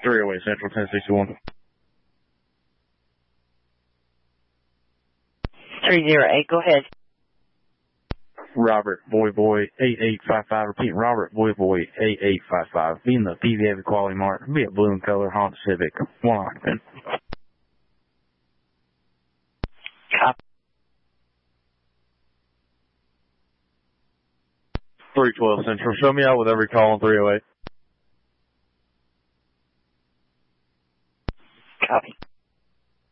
308 Central, 1061. 308, go ahead. Robert Boy 8855. Repeat, Robert Boy 8855. Be in the PV Quality Mart. Be a blue in color Honda Civic. 1 occupant. Copy. 312 Central. Show me out with every call on 308.